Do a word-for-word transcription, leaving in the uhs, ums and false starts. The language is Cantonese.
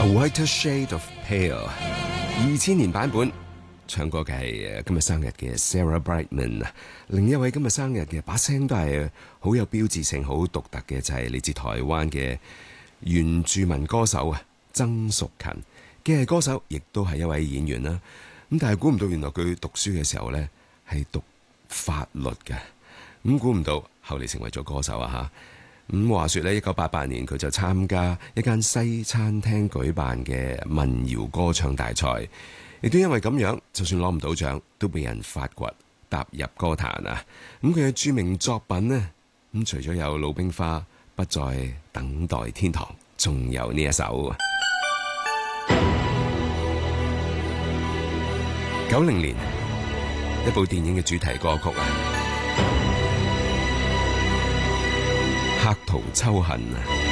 Whiter Shade of Pale， 二千年版本，唱歌嘅係今日生日嘅 Sarah Brightman。另一位今日生日嘅把聲都係好有標誌性、好獨特嘅，就係嚟自台灣嘅原住民歌手啊，曾淑勤。既係歌手，亦都係一位演員啦。咁但係估唔到，原來佢讀書嘅時候呢係讀法律嘅。咁估唔到後嚟成為咗歌手啊！嚇。咁話說咧，一九八八年佢就參加一間西餐廳舉辦嘅民謠歌唱大賽，亦都因為咁樣，就算攞唔到獎，都被人發掘踏入歌壇啊！咁佢嘅著名作品呢，咁除咗有《魯冰花》、《不再等待天堂》，仲有呢一首九零年一部電影嘅主題歌曲啊！客途秋恨啊！